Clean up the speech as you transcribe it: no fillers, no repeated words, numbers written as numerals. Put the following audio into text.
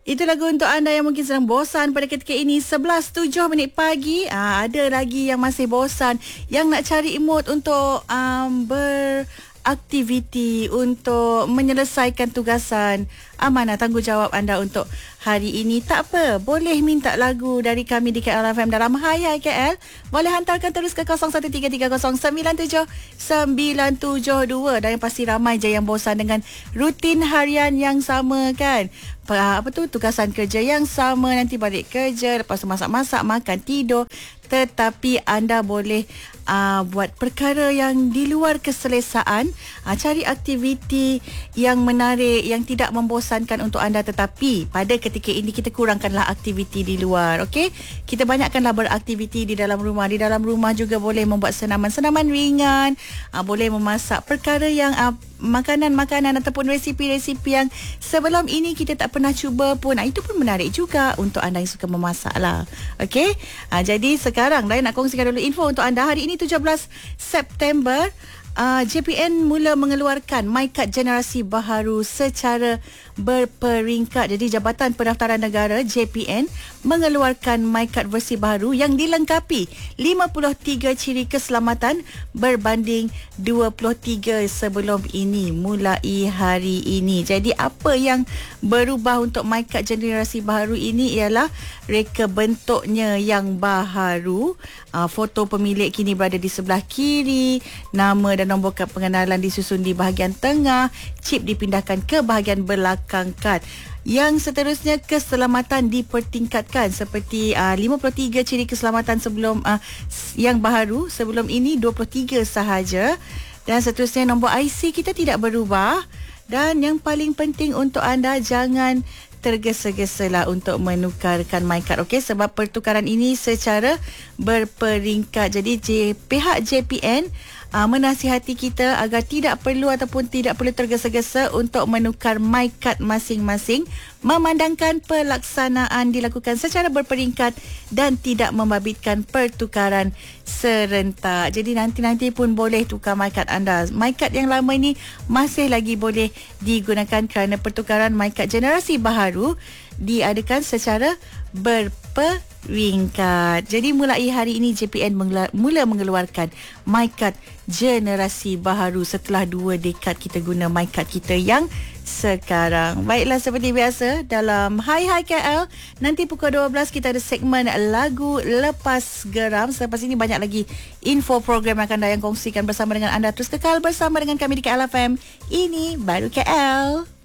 Itu lagu untuk anda yang mungkin sedang bosan pada ketika ini. 11.07 pagi. Ada lagi yang masih bosan, yang nak cari mood untuk beraktiviti, untuk menyelesaikan tugasan, amanah tanggungjawab anda untuk hari ini. Tak apa, boleh minta lagu dari kami di KL FM dalam Hai Hai KL. Boleh hantarkan terus ke 0133097972. Dan yang pasti ramai je yang bosan dengan rutin harian yang sama kan. Tugasan kerja yang sama, nanti balik kerja, lepas tu masak-masak, makan, tidur. Tetapi anda boleh buat perkara yang di luar keselesaan, cari aktiviti yang menarik, yang tidak membosankan untuk anda. Tetapi pada ketika ini kita kurangkanlah aktiviti di luar, okey? Kita banyakkanlah beraktiviti di dalam rumah. Di dalam rumah juga boleh membuat senaman-senaman ringan, boleh memasak perkara yang makanan-makanan ataupun resipi-resipi yang sebelum ini kita tak pernah cuba pun. Itu pun menarik juga untuk anda yang suka memasak lah. Okey? Jadi sekarang Lai nak kongsikan dulu info untuk anda. Hari ini 17 September, JPN mula mengeluarkan MyKad generasi baharu secara berperingkat. Jadi Jabatan Pendaftaran Negara JPN mengeluarkan MyKad versi baru yang dilengkapi 53 ciri keselamatan berbanding 23 sebelum ini mulai hari ini. Jadi apa yang berubah untuk MyKad generasi baharu ini ialah reka bentuknya yang baharu. Foto pemilik kini berada di sebelah kiri, nama dan nombor kad pengenalan disusun di bahagian tengah, chip dipindahkan ke bahagian belakang kad. Yang seterusnya, keselamatan dipertingkatkan seperti 53 ciri keselamatan sebelum yang baharu. Sebelum ini 23 sahaja. Dan seterusnya, nombor IC kita tidak berubah. Dan yang paling penting untuk anda, jangan tergesa-gesalah untuk menukarkan MyKad, okey? Sebab pertukaran ini secara berperingkat. Jadi pihak JPN menasihati kita agar tidak perlu ataupun tidak perlu tergesa-gesa untuk menukar MyKad masing-masing, memandangkan pelaksanaan dilakukan secara berperingkat dan tidak membabitkan pertukaran serentak. Jadi nanti pun boleh tukar MyKad anda. MyKad yang lama ini masih lagi boleh digunakan kerana pertukaran MyKad generasi baharu diadakan secara berperingkat. Jadi mulai hari ini JPN mula mengeluarkan MyKad generasi baharu setelah 2 dekad kita guna MyKad kita yang sekarang. Baiklah, seperti biasa dalam Hai Hai KL, nanti pukul 12 kita ada segmen lagu lepas geram. Selepas ini banyak lagi info program yang akan Dayang kongsikan bersama dengan anda. Terus kekal bersama dengan kami di KL FM. Ini baru KL.